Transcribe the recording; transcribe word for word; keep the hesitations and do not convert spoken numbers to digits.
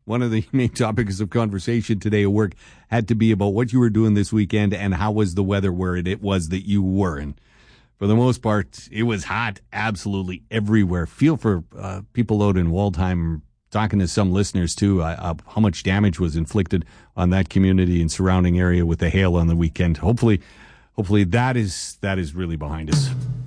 one of the main topics of conversation today at work had to be about what you were doing this weekend and how was the weather where it, it was that you were. And for the most part, it was hot absolutely everywhere. Feel for uh, people out in Waldheim, talking to some listeners too, uh, uh, how much damage was inflicted on that community and surrounding area with the hail on the weekend. Hopefully, hopefully that is that is really behind us.